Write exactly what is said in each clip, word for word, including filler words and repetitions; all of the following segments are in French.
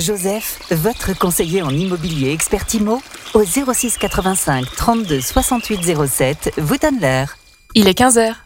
Joseph, votre conseiller en immobilier expert IMO, au zéro six quatre-vingt-cinq trente-deux soixante-huit zéro sept, vous donne l'heure. Il est quinze heures.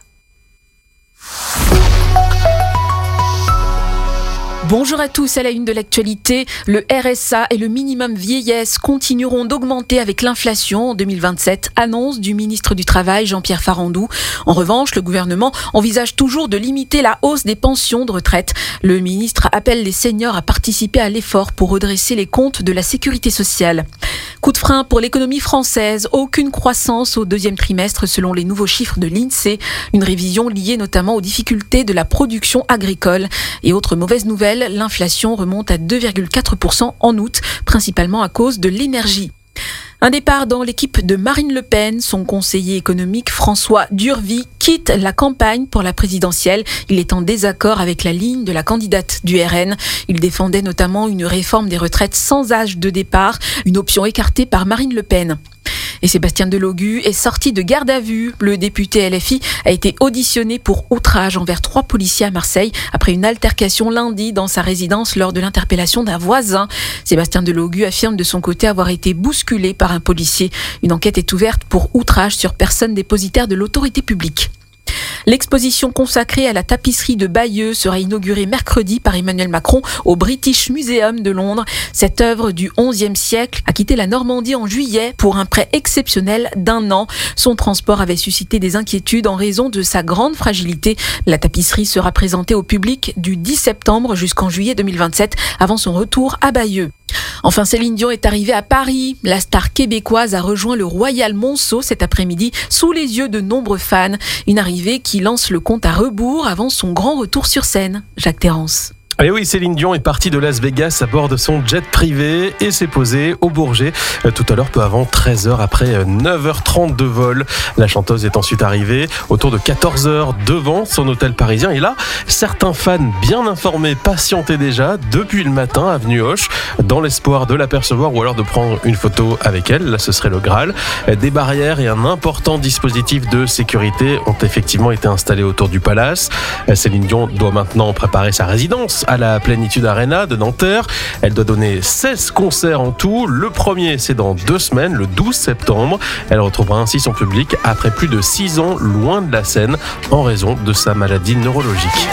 Bonjour à tous, à la une de l'actualité, le R S A et le minimum vieillesse continueront d'augmenter avec l'inflation en deux mille vingt-sept, annonce du ministre du Travail Jean-Pierre Farandou. En revanche, le gouvernement envisage toujours de limiter la hausse des pensions de retraite. Le ministre appelle les seniors à participer à l'effort pour redresser les comptes de la sécurité sociale. Coup de frein pour l'économie française, aucune croissance au deuxième trimestre selon les nouveaux chiffres de l'INSEE, une révision liée notamment aux difficultés de la production agricole. Et autre mauvaise nouvelle, l'inflation remonte à deux virgule quatre pour cent en août, principalement à cause de l'énergie. Un départ dans l'équipe de Marine Le Pen. Son conseiller économique François Durvy quitte la campagne pour la présidentielle. Il est en désaccord avec la ligne de la candidate du R N. Il défendait notamment une réforme des retraites sans âge de départ, une option écartée par Marine Le Pen. Et Sébastien Delogu est sorti de garde à vue. Le député L F I a été auditionné pour outrage envers trois policiers à Marseille après une altercation lundi dans sa résidence lors de l'interpellation d'un voisin. Sébastien Delogu affirme de son côté avoir été bousculé par un policier. Une enquête est ouverte pour outrage sur personne dépositaire de l'autorité publique. L'exposition consacrée à la tapisserie de Bayeux sera inaugurée mercredi par Emmanuel Macron au British Museum de Londres. Cette œuvre du onzième siècle a quitté la Normandie en juillet pour un prêt exceptionnel d'un an. Son transport avait suscité des inquiétudes en raison de sa grande fragilité. La tapisserie sera présentée au public du dix septembre jusqu'en juillet deux mille vingt-sept avant son retour à Bayeux. Enfin, Céline Dion est arrivée à Paris. La star québécoise a rejoint le Royal Monceau cet après-midi sous les yeux de nombreux fans. Une arrivée qui lance le compte à rebours avant son grand retour sur scène. Jacques Terrance. Et oui, Céline Dion est partie de Las Vegas à bord de son jet privé et s'est posée au Bourget tout à l'heure, peu avant treize heures, après neuf heures trente de vol. La chanteuse est ensuite arrivée autour de quatorze heures devant son hôtel parisien. Et là, certains fans bien informés patientaient déjà depuis le matin avenue Hoche dans l'espoir de l'apercevoir ou alors de prendre une photo avec elle. Là, ce serait le Graal. Des barrières et un important dispositif de sécurité ont effectivement été installés autour du palace. Céline Dion doit maintenant préparer sa résidence à la Plénitude Arena de Nanterre. Elle doit donner seize concerts en tout. Le premier, c'est dans deux semaines, le douze septembre. Elle retrouvera ainsi son public après plus de six ans loin de la scène en raison de sa maladie neurologique.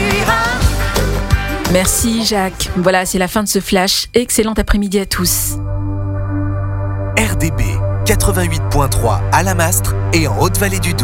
Merci Jacques. Voilà, c'est la fin de ce flash. Excellent après-midi à tous. R D B quatre-vingt-huit virgule trois à la Mastre et en Haute-Vallée du Doubs.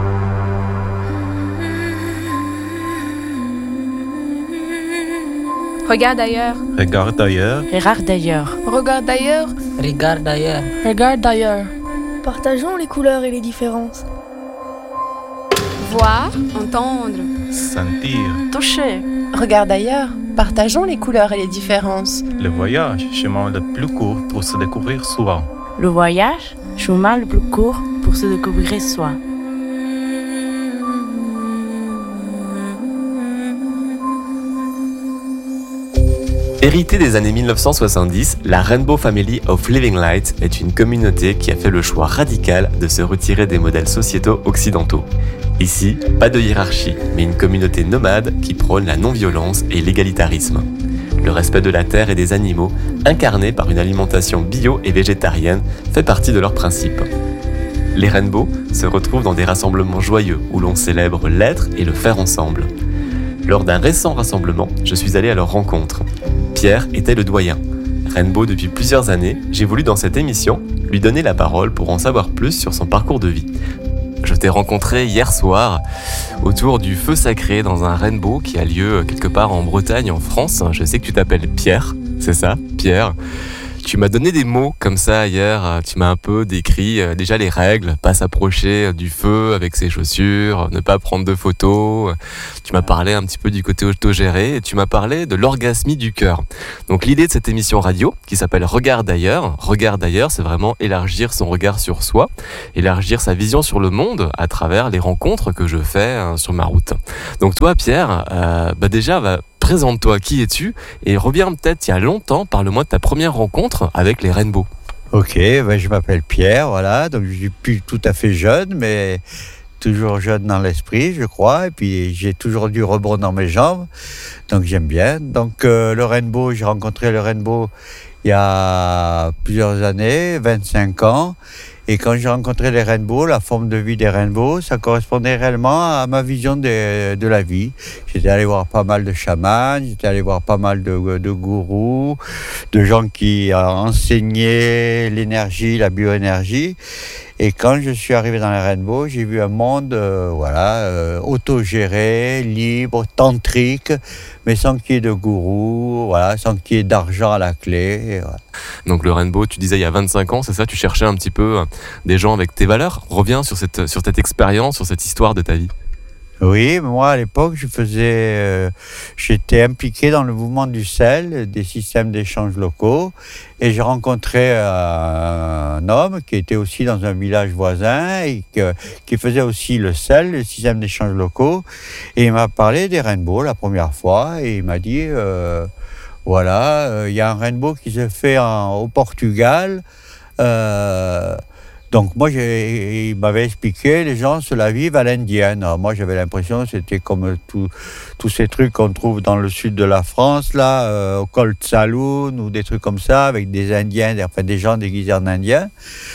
Regarde ailleurs. Regarde ailleurs. Regarde ailleurs. Regarde ailleurs. Regarde ailleurs. Regarde ailleurs. Partageons les couleurs et les différences. Voir, entendre, sentir, toucher. Regarde ailleurs. Partageons les couleurs et les différences. Le voyage, chemin le plus court pour se découvrir soi. Le voyage, chemin le plus court pour se découvrir soi. Héritée des années mille neuf cent soixante-dix, la Rainbow Family of Living Light est une communauté qui a fait le choix radical de se retirer des modèles sociétaux occidentaux. Ici, pas de hiérarchie, mais une communauté nomade qui prône la non-violence et l'égalitarisme. Le respect de la terre et des animaux, incarné par une alimentation bio et végétarienne, fait partie de leurs principes. Les Rainbow se retrouvent dans des rassemblements joyeux où l'on célèbre l'être et le faire ensemble. Lors d'un récent rassemblement, je suis allé à leur rencontre. Pierre était le doyen. Rainbow depuis plusieurs années, j'ai voulu dans cette émission lui donner la parole pour en savoir plus sur son parcours de vie. Je t'ai rencontré hier soir autour du feu sacré dans un Rainbow qui a lieu quelque part en Bretagne, en France. Je sais que tu t'appelles Pierre, c'est ça, Pierre. Tu m'as donné des mots comme ça hier, tu m'as un peu décrit euh, déjà les règles, pas s'approcher du feu avec ses chaussures, ne pas prendre de photos. Tu m'as parlé un petit peu du côté autogéré et tu m'as parlé de l'orgasmie du cœur. Donc l'idée de cette émission radio qui s'appelle Regarde ailleurs, Regarde ailleurs, c'est vraiment élargir son regard sur soi, élargir sa vision sur le monde à travers les rencontres que je fais hein, sur ma route. Donc toi Pierre, euh, bah déjà va présente-toi, qui es-tu? Et reviens peut-être il y a longtemps, parle-moi de ta première rencontre avec les Rainbow. Ok, ben je m'appelle Pierre, voilà, donc je suis plus tout à fait jeune, mais toujours jeune dans l'esprit, je crois, et puis j'ai toujours du rebond dans mes jambes, donc j'aime bien. Donc euh, le rainbow, j'ai rencontré le rainbow il y a plusieurs années, vingt-cinq ans, et quand j'ai rencontré les rainbows, la forme de vie des rainbows, ça correspondait réellement à ma vision de, de la vie. J'étais allé voir pas mal de chamans, j'étais allé voir pas mal de, de gourous, de gens qui enseignaient l'énergie, la bioénergie. Et quand je suis arrivé dans les rainbows, j'ai vu un monde euh, voilà, euh, autogéré, libre, tantrique, mais sans qu'il y ait de gourou, voilà, sans qu'il y ait d'argent à la clé. Et voilà. Donc le rainbow, tu disais il y a vingt-cinq ans, c'est ça? Tu cherchais un petit peu euh, des gens avec tes valeurs. Reviens sur cette, sur cette expérience, sur cette histoire de ta vie. Oui, moi à l'époque, je faisais, euh, j'étais impliqué dans le mouvement du S E L, des systèmes d'échange locaux, et j'ai rencontré euh, un homme qui était aussi dans un village voisin et que, qui faisait aussi le S E L, le système d'échange locaux, et il m'a parlé des rainbows la première fois, et il m'a dit, euh, voilà, il euh, y a un rainbow qui se fait en, au Portugal. Euh, Donc moi, j'ai, il m'avait expliqué, les gens se la vivent à l'indienne. Alors moi, j'avais l'impression que c'était comme tout, tous ces trucs qu'on trouve dans le sud de la France, là, euh, au Cold Saloon, ou des trucs comme ça, avec des Indiens, enfin des gens déguisés en Indiens.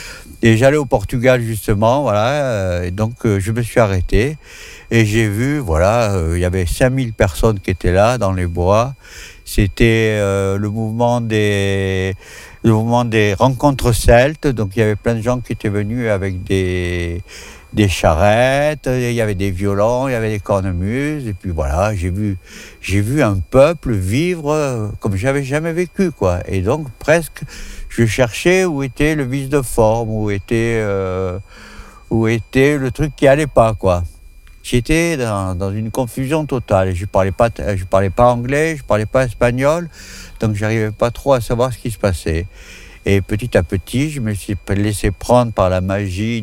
Et j'allais au Portugal, justement, voilà, euh, et donc euh, je me suis arrêté. Et j'ai vu, voilà, euh, il y avait cinq mille personnes qui étaient là, dans les bois. C'était euh, le mouvement des... le mouvement des rencontres celtes, donc il y avait plein de gens qui étaient venus avec des, des charrettes, il y avait des violons, il y avait des cornemuses, et puis voilà, j'ai vu, j'ai vu un peuple vivre comme j'avais jamais vécu, quoi. Et donc presque, je cherchais où était le vice de forme, où était, euh, où était le truc qui allait pas, quoi. J'étais dans, dans une confusion totale. Je parlais pas, je parlais pas anglais, je parlais pas espagnol, donc j'arrivais pas trop à savoir ce qui se passait. Et petit à petit, je me suis laissé prendre par la magie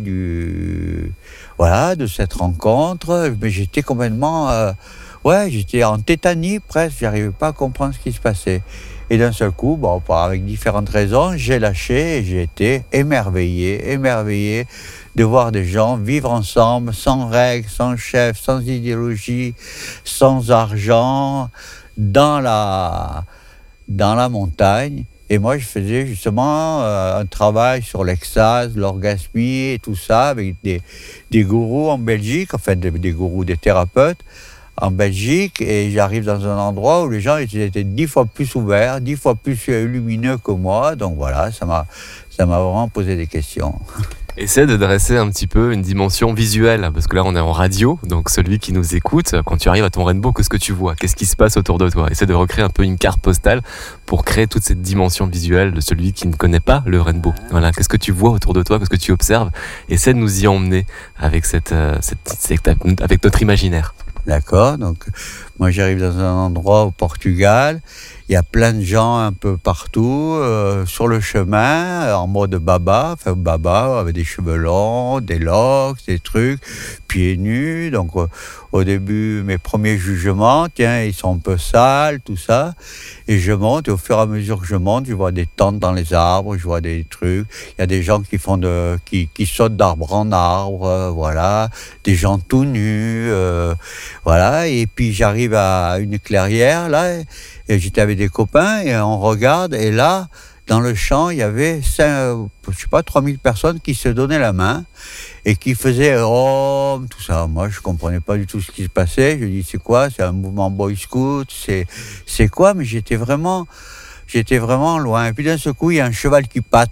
du, voilà, de cette rencontre. Mais j'étais complètement, euh, ouais, j'étais en tétanie presque. J'arrivais pas à comprendre ce qui se passait. Et d'un seul coup, bon, avec différentes raisons, j'ai lâché et j'ai été émerveillé, émerveillé de voir des gens vivre ensemble, sans règles, sans chef, sans idéologie, sans argent, dans la, dans la montagne. Et moi, je faisais justement euh, un travail sur l'extase, l'orgasmie et tout ça, avec des, des gourous en Belgique, enfin des, des gourous, des thérapeutes en Belgique. Et j'arrive dans un endroit où les gens étaient dix fois plus ouverts, dix fois plus lumineux que moi. Donc voilà, ça m'a, ça m'a vraiment posé des questions. Essaie de dresser un petit peu une dimension visuelle, parce que là on est en radio, donc celui qui nous écoute, quand tu arrives à ton rainbow, qu'est-ce que tu vois? Qu'est-ce qui se passe autour de toi? Essaie de recréer un peu une carte postale pour créer toute cette dimension visuelle de celui qui ne connaît pas le rainbow. Voilà, qu'est-ce que tu vois autour de toi? Qu'est-ce que tu observes? Essaie de nous y emmener avec, cette, cette, cette, avec notre imaginaire. D'accord, donc moi j'arrive dans un endroit au Portugal, il y a plein de gens un peu partout, euh, sur le chemin, en mode baba, enfin baba, avec des cheveux longs, des locks, des trucs, pieds nus. Donc euh, au début, mes premiers jugements, tiens, ils sont un peu sales, tout ça. Et je monte, et au fur et à mesure que je monte, je vois des tentes dans les arbres, je vois des trucs. Il y a des gens qui font de, qui, qui sautent d'arbre en arbre, euh, voilà, des gens tout nus, euh, voilà. Et puis j'arrive à une clairière, là, et j'étais avec des copains, et on regarde, et là, dans le champ, il y avait, cinq, je sais pas, trois mille personnes qui se donnaient la main, et qui faisaient oh, tout ça. Moi, je comprenais pas du tout ce qui se passait. Je dis, c'est quoi? C'est un mouvement Boy Scout? C'est, c'est quoi? Mais j'étais vraiment... J'étais vraiment loin. Et puis d'un seul coup, il y a un cheval qui passe,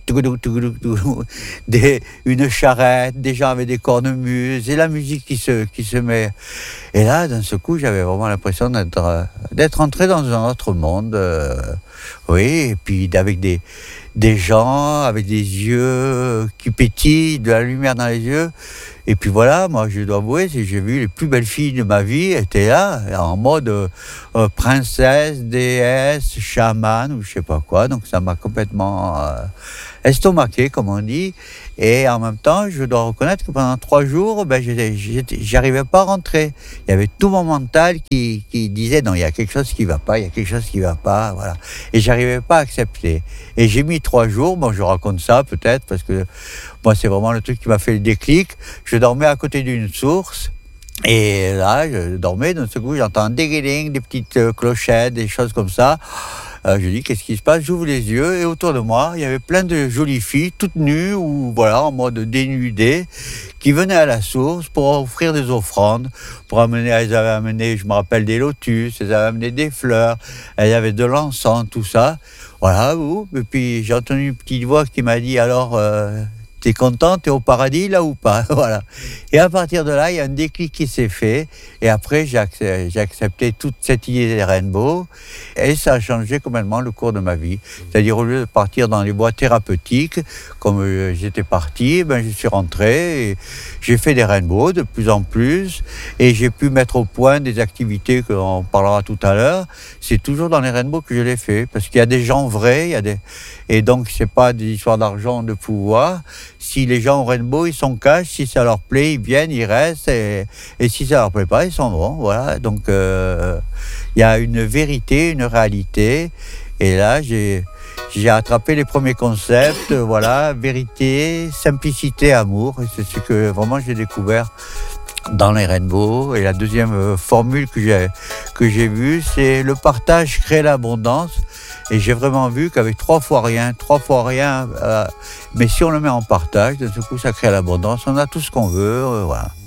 des, une charrette, des gens avec des cornemuses, et la musique qui se, qui se met. Et là, d'un seul coup, j'avais vraiment l'impression d'être, d'être entré dans un autre monde. Euh, oui, et puis avec des, des gens avec des yeux qui pétillent, de la lumière dans les yeux. Et puis voilà, moi je dois avouer, si j'ai vu les plus belles filles de ma vie étaient là, en mode euh, euh, princesse, déesse, chamane ou je sais pas quoi. Donc ça m'a complètement euh, estomaqué, comme on dit. Et en même temps, je dois reconnaître que pendant trois jours, ben, j'arrivais pas à rentrer. Il y avait tout mon mental qui, qui disait non, il y a quelque chose qui va pas, il y a quelque chose qui va pas, voilà. Et j'arrivais pas à accepter. Et j'ai mis trois jours, bon, je raconte ça peut-être parce que moi, c'est vraiment le truc qui m'a fait le déclic. Je dormais à côté d'une source. Et là, je dormais, d'un seul coup, j'entends des guédings, des petites euh, clochettes, des choses comme ça. Euh, je dis, qu'est-ce qui se passe? J'ouvre les yeux et autour de moi, il y avait plein de jolies filles, toutes nues ou voilà, en mode dénudé, qui venaient à la source pour offrir des offrandes, pour amener, elles avaient amené, je me rappelle, des lotus, elles avaient amené des fleurs, elles avaient de l'encens, tout ça. Voilà, ou, et puis j'ai entendu une petite voix qui m'a dit, alors... Euh, t'es content, t'es au paradis là ou pas? Voilà. Et à partir de là, il y a un déclic qui s'est fait. Et après, j'ai accepté, j'ai accepté toute cette idée des rainbows. Et ça a changé complètement le cours de ma vie. C'est-à-dire, au lieu de partir dans les voies thérapeutiques, comme j'étais parti, ben, je suis rentré. Et j'ai fait des rainbows de plus en plus. Et j'ai pu mettre au point des activités qu'on parlera tout à l'heure. C'est toujours dans les rainbows que je les fais. Parce qu'il y a des gens vrais. Il y a des... Et donc, c'est pas des histoires d'argent, de pouvoir. Si les gens au Rainbow, ils sont cash, si ça leur plaît, ils viennent, ils restent, et, et si ça leur plaît pas, ils s'en vont. Voilà. Donc, il euh, y a une vérité, une réalité. Et là, j'ai, j'ai attrapé les premiers concepts. Voilà, vérité, simplicité, amour. Et c'est ce que vraiment j'ai découvert dans les Rainbows. Et la deuxième euh, formule que j'ai, que j'ai vue, c'est le partage crée l'abondance. Et j'ai vraiment vu qu'avec trois fois rien, trois fois rien, euh, mais si on le met en partage, d'un seul coup, ça crée l'abondance. On a tout ce qu'on veut, euh, voilà.